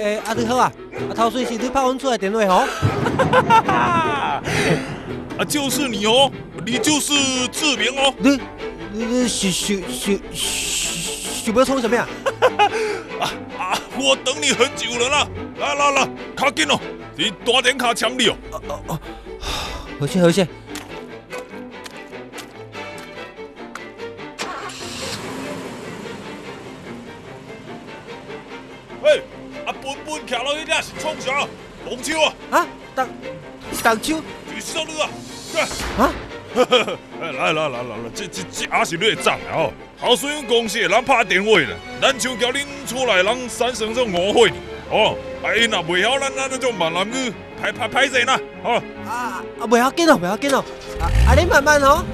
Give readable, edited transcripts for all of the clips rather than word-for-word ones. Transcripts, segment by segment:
你好啊，头先是你拍阮出来电话吼？ 就是你哦，你就是志明哦。 你想要创什么啊？ 我等你很久了啦！来，卡紧哦，你大点卡签你哦。 好些。 喂，本徛落去遐是创啥？动手啊！ 动手？ 举手你啊！ 啊！ 来，这也是你的账啊！好水阮公司的人拍电话啦，咱就叫恁厝内人产生这误会哦。因若袂晓咱这种闽南语，歹势啦，哦。 袂要紧哦，你慢慢哦。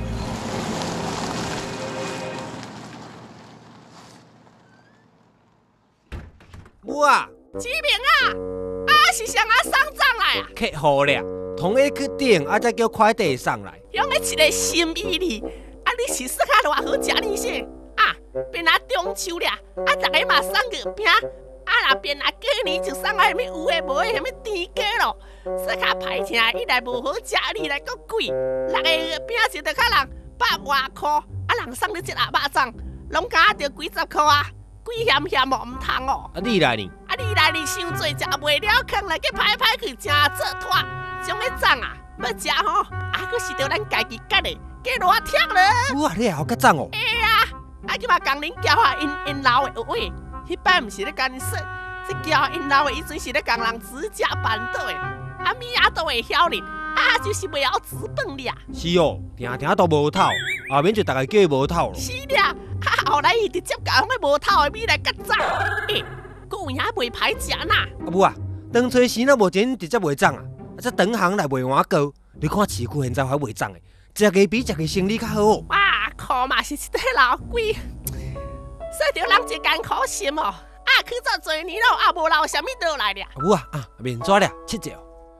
我啊， 志明啊，是谁送账来啊？ 客户俩，同一去订，才叫快递送来。 用的一个心意哩，你是说较偌好食呢些？变啊中秋俩，大家嘛送月饼，若变啊过年就送来什么有诶无诶什么甜粿咯，说较歹听，伊来无好食，你来阁贵，6个月饼一个较人100外箍，人送你一盒肉粽，拢加着几十箍啊，贵险哦，唔通哦。 你来呢？ 你来哩伤济食袂了，坑来去歹去，真做拖，种个粽要食吼，阁是着咱家己割的，加偌忝了。 哇，你还好割粽哦？ 今嘛工人交下因老的位，迄摆毋是咧甲你说，这交因老的以前是咧工人指甲板倒的，米都会晓哩，就是袂晓资本哩。 是哦，听都无透，后面就大家叫伊无透咯。 是啦，后来伊直接甲迄个无透的米来割粽，佫有影袂歹食呐。 母啊，当初时若无钱直接卖粽这长行来卖碗糕，你看市区现在还卖粽的，食个比食个生意较好哦。 苦嘛是一块老贵，说着人一间苦心哦。去做多年咯，无留啥物倒来了。 母啊，面纸了，7只。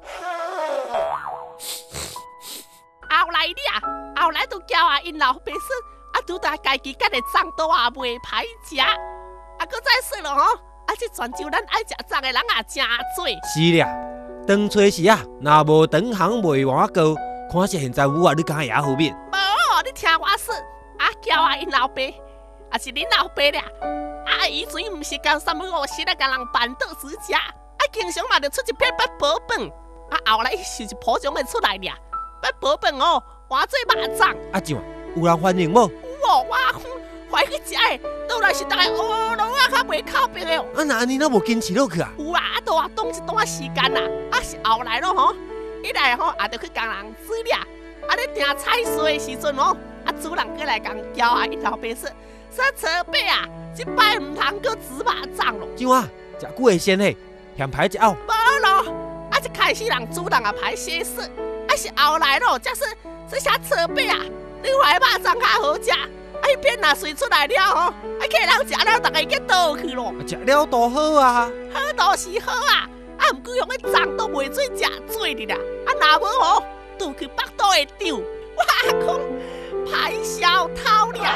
后来都叫因老爸说，拄大家己割的粽都袂歹食，佫再说咯吼，这全州咱爱食粽的人真多。 是啦，当初时若无长行卖碗糕，看是现在母啊，你敢会晓好面？ 你听我说，叫因老爸，是恁老爸俩。以前毋是讲3、50日甲人板倒指甲，经常嘛就出一片八宝饭。后来是一铺种的出来俩，八宝饭哦，换做肉粽。 怎有人欢迎无？有哦，我怀去食的，倒来是大概乌龙较袂靠边的哦。 那安尼哪无坚持落去啊？ 有都当一段时间啦，是后来咯吼，一来吼就去工人煮俩。咧订菜蔬的时阵哦，主人过来讲叫因老爸说车伯这摆唔通搁煮肉粽咯。 怎食久会鲜嘿，嫌歹食哦。 无咯，一开始人主人歹些说，是后来咯，才说这些车伯你怀肉粽较好食，迄片若随出来了吼，客人食了，大家去倒去咯。 食了多好啊， 好都是好毋过用个粽都袂做食做哩啦，若无吼。倒去北岛的丢，我讲歹小偷了。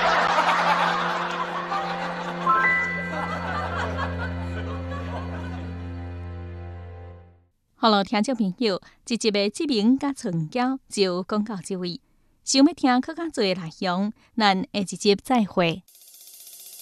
好了，听众朋友，这集的志明甲春娇就讲到这位。想要听更加多内容，咱下一集再会。